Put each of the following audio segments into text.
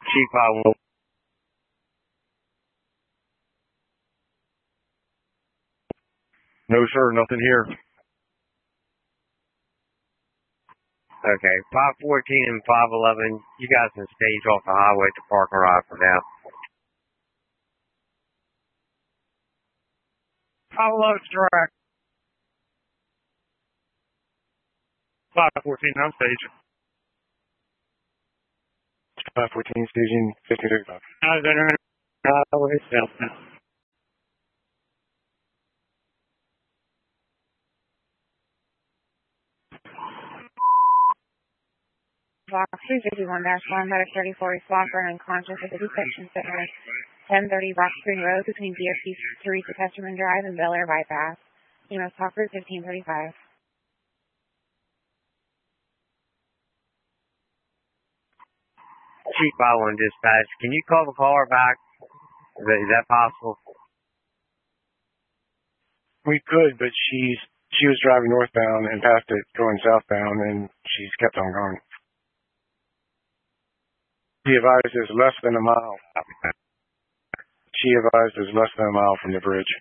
Chief 511. No, sir, nothing here. Okay, 514 and 511, you guys can stage off the highway to park and ride for now. 511's direct. 514, I'm staging. 514 staging 1535. How's that? Highway southbound. Block 251-1, medic 34 is Walker and unconscious at the section center, 1030 Rock Spring Road between DFC Teresa Kesterman Drive and Bel Air Bypass. You must talk route 1535. Chief 511 dispatch, can you call the caller back? Is that possible? We could, but she was driving northbound and passed it going southbound, and she's kept on going. She advises less than a mile. She advises less than a mile from the bridge.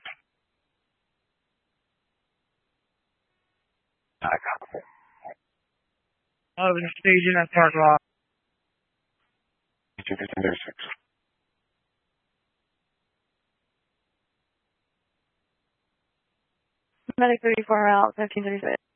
I've been staging at Park Lot. 1536. Medic 34 route 1536.